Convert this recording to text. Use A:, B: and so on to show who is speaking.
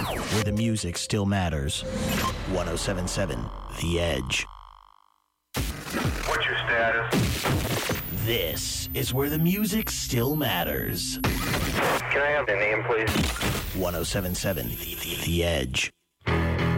A: where the music still matters. 107.7 The Edge.
B: What's your status?
A: This is where the music still matters.
B: Can I have the name, please?
A: 107.7 The Edge.